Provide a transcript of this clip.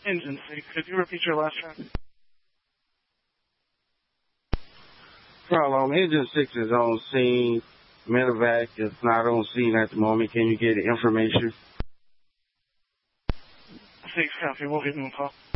Engine 6, could you repeat your last round? Problem, Engine 6 is on scene. Medevac is not on scene at the moment. Can you get information? 6, copy. We'll give him a call.